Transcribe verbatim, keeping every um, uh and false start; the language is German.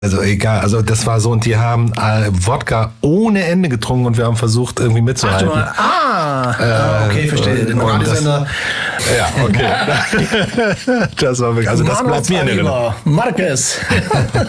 Also egal, also das war so und die haben äh, Wodka ohne Ende getrunken und wir haben versucht irgendwie mitzuhalten. Ach, du, ah, okay, verstehe. Den Radiosender. Ja, okay. Das war wirklich, also das bleibt mir in Erinnerung. Marquez.